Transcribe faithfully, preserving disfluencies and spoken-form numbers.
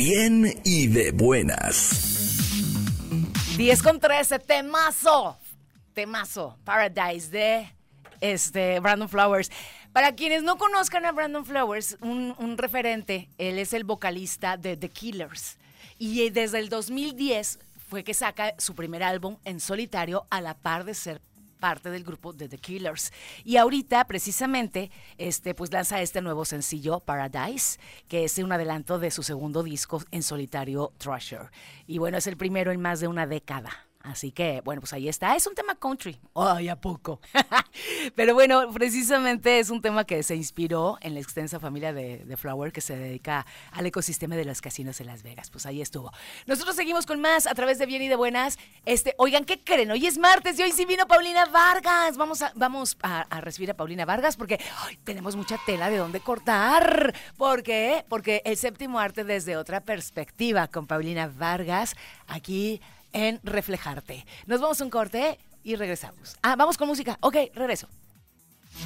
bien y de buenas. diez con trece, temazo, temazo, Paradise de este, Brandon Flowers. Para quienes no conozcan a Brandon Flowers, un, un referente, él es el vocalista de The Killers. Y desde el dos mil diez fue que saca su primer álbum en solitario a la par de ser parte del grupo de The Killers. Y ahorita, precisamente, este, pues lanza este nuevo sencillo, Paradise, que es un adelanto de su segundo disco en solitario, Treasure. Y bueno, es el primero en más de una década. Así que, bueno, pues ahí está. Es un tema country. ¡Ay, a poco! Pero bueno, precisamente es un tema que se inspiró en la extensa familia de, de Flower, que se dedica al ecosistema de los casinos en Las Vegas. Pues ahí estuvo. Nosotros seguimos con más a través de Bien y de Buenas. Este, oigan, ¿qué creen? Hoy es martes y hoy sí vino Paulina Vargas. Vamos a, vamos a, a recibir a Paulina Vargas porque ay, tenemos mucha tela de dónde cortar. ¿Por qué? Porque el séptimo arte desde otra perspectiva con Paulina Vargas aquí en Reflejarte. Nos vamos a un corte y regresamos. Ah, vamos con música. Ok, regreso.